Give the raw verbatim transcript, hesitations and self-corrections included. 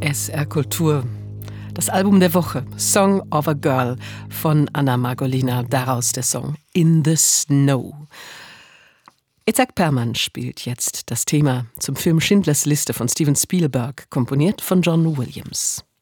S R Kultur. Das Album der Woche, Song of a Girl von Anna Margolina, daraus der Song In the Snow. Itzhak Perlman spielt jetzt das Thema zum Film Schindlers Liste von Steven Spielberg, komponiert von John Williams.